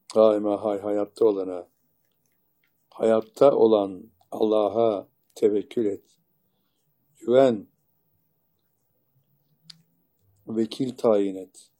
daima hayatta olana, hayatta olan Allah'a tevekkül et. Güven, vekil tayin et.